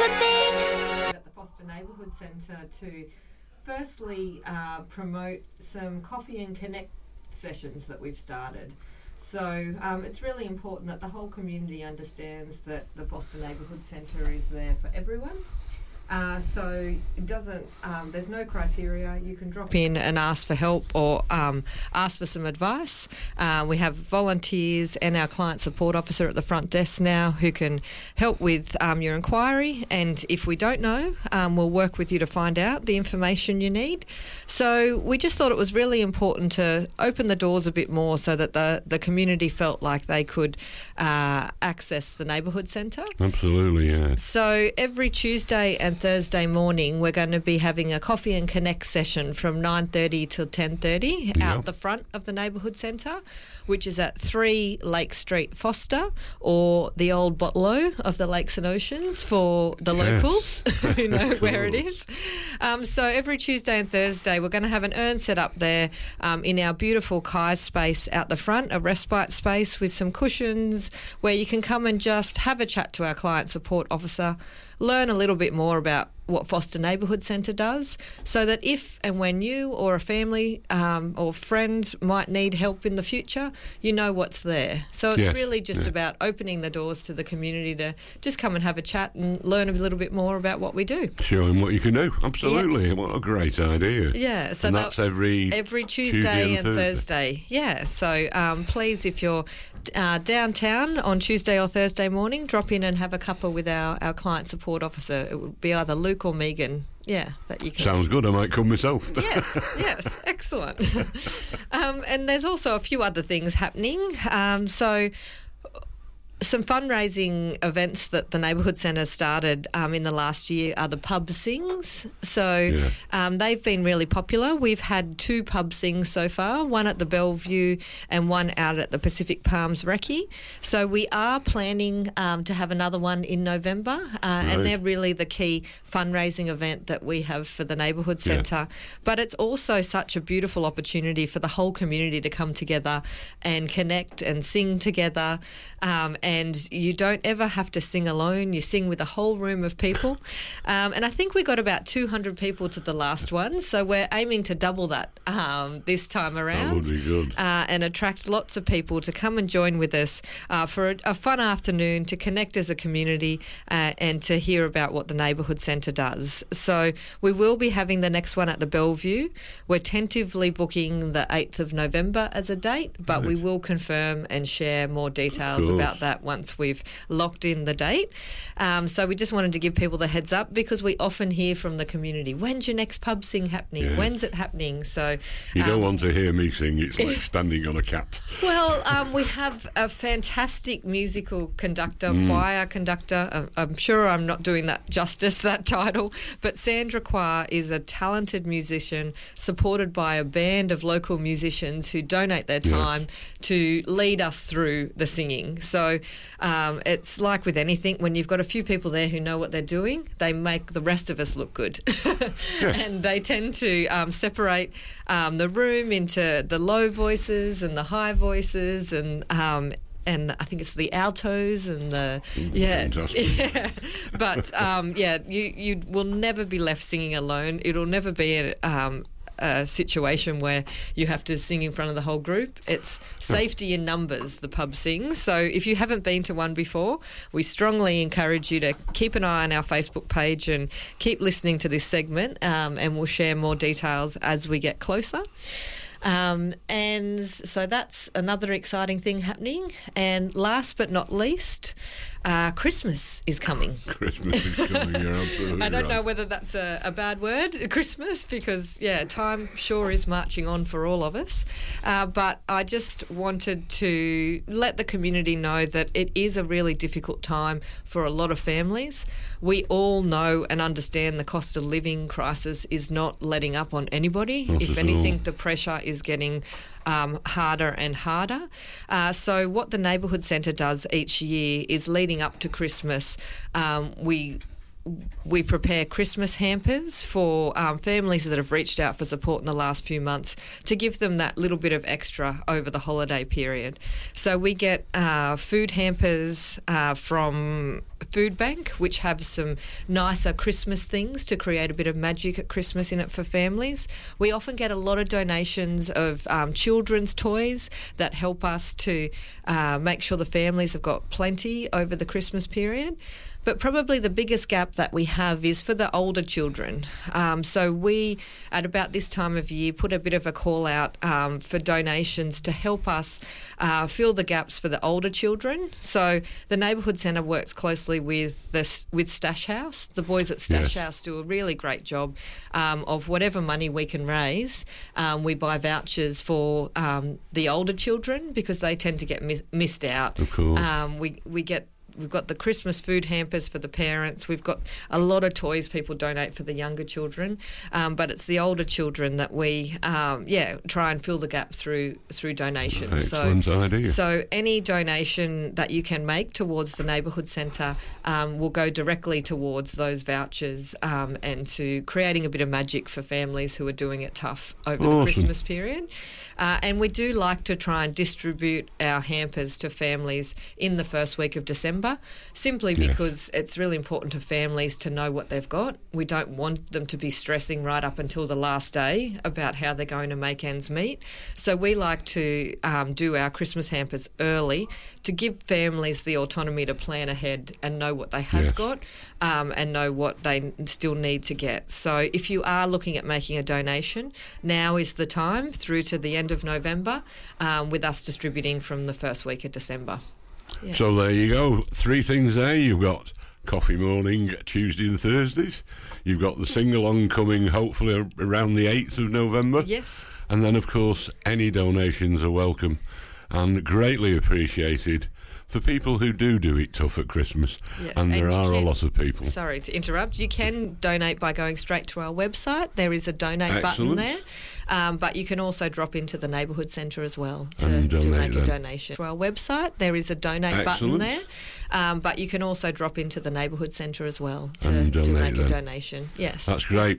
At the Foster Neighbourhood Centre to firstly promote some coffee and connect sessions that we've started. So it's really important that the whole community understands that the Foster Neighbourhood Centre is there for everyone. So it doesn't, there's no criteria. You can drop in and ask for help or ask for some advice. We have volunteers and our client support officer at the front desk now who can help with your inquiry. And if we don't know, we'll work with you to find out the information you need. So we just thought it was really important to open the doors a bit more so that the community felt like they could access the neighbourhood centre. Absolutely, yeah. So every Tuesday and Thursday morning we're going to be having a coffee and connect session from 9:30 till 10:30 out the front of the neighbourhood centre, which is at 3 Lake Street, Foster, or the old Botlow of the Lakes and Oceans for the locals who know where it is. So every Tuesday and Thursday we're going to have an urn set up there in our beautiful Kai's space out the front, a respite space with some cushions where you can come and just have a chat to our client support officer, learn a little bit more about what Foster Neighbourhood Centre does, so that if and when you or a family or friend might need help in the future, you know what's there. So it's really just about opening the doors to the community to just come and have a chat and learn a little bit more about what we do. Show them what you can do. Absolutely. Yes. What a great idea. Yeah. So and that's every Tuesday and Thursday. Yeah. So please, if you're downtown on Tuesday or Thursday morning, drop in and have a cuppa with our client support officer. It would be either Luke or Megan. Yeah, that you can. Sounds good. I might come myself. Yes, excellent. And there's also a few other things happening. So some fundraising events that the Neighbourhood Centre started in the last year are the pub sings. So they've been really popular. We've had 2 pub sings so far, one at the Bellevue and one out at the Pacific Palms Recce. So we are planning to have another one in November, and they're really the key fundraising event that we have for the Neighbourhood Centre. But it's also such a beautiful opportunity for the whole community to come together and connect and sing together. And you don't ever have to sing alone. You sing with a whole room of people. And I think we got about 200 people to the last one. So we're aiming to double that this time around. That would be good. And attract lots of people to come and join with us for a fun afternoon to connect as a community and to hear about what the Neighbourhood Centre does. So we will be having the next one at the Bellevue. We're tentatively booking the 8th of November as a date, but we will confirm and share more details about that once we've locked in the date. So we just wanted to give people the heads up because we often hear from the community, when's your next pub sing happening? Yeah. When's it happening? So you don't want to hear me sing. It's like standing on a cat. Well, we have a fantastic musical conductor, choir conductor. I'm sure I'm not doing that justice, that title, but Sandra Choir is a talented musician supported by a band of local musicians who donate their time to lead us through the singing. So it's like with anything, when you've got a few people there who know what they're doing, they make the rest of us look good. And they tend to separate the room into the low voices and the high voices and I think it's the altos and the But you will never be left singing alone. It'll never be a situation where you have to sing in front of the whole group. It's safety in numbers, the pub sings. So if you haven't been to one before, we strongly encourage you to keep an eye on our Facebook page and keep listening to this segment, and we'll share more details as we get closer. And so that's another exciting thing happening. And last but not least, Christmas is coming. Christmas is coming, you're absolutely I don't know whether that's a bad word, Christmas, because, time sure is marching on for all of us. But I just wanted to let the community know that it is a really difficult time for a lot of families. We all know and understand the cost of living crisis is not letting up on anybody. If anything, the pressure is getting harder and harder. So what the Neighbourhood Centre does each year is leading up to Christmas, we prepare Christmas hampers for families that have reached out for support in the last few months to give them that little bit of extra over the holiday period. So we get food hampers from food bank, which have some nicer Christmas things to create a bit of magic at Christmas in it for families. We often get a lot of donations of children's toys that help us to make sure the families have got plenty over the Christmas period. But probably the biggest gap that we have is for the older children. So we, at about this time of year, put a bit of a call out for donations to help us fill the gaps for the older children. So the Neighbourhood Centre works closely with Stash House. The boys at Stash House do a really great job of whatever money we can raise. We buy vouchers for the older children because they tend to get missed out. Of course. We've got the Christmas food hampers for the parents. We've got a lot of toys people donate for the younger children, but it's the older children that we, try and fill the gap through donations. Excellent idea. So any donation that you can make towards the Neighbourhood Centre will go directly towards those vouchers and to creating a bit of magic for families who are doing it tough over the Christmas period. And we do like to try and distribute our hampers to families in the first week of December, simply because it's really important to families to know what they've got. We don't want them to be stressing right up until the last day about how they're going to make ends meet. So we like to do our Christmas hampers early to give families the autonomy to plan ahead and know what they have got and know what they still need to get. So if you are looking at making a donation, now is the time through to the end of November, with us distributing from the first week of December. Yeah. So there you go. 3 things there. You've got coffee morning Tuesday and Thursdays. You've got the sing-along coming hopefully around the 8th of November. Yes. And then, of course, any donations are welcome and greatly appreciated for people who do it tough at Christmas. Yes. And there are a lot of people. Sorry to interrupt. You can donate by going straight to our website. There is a donate button there. But you can also drop into the Neighbourhood Centre as well to make a donation. To our website, there is a donate button there. But you can also drop into the Neighbourhood Centre as well to make a donation. Yes. That's great.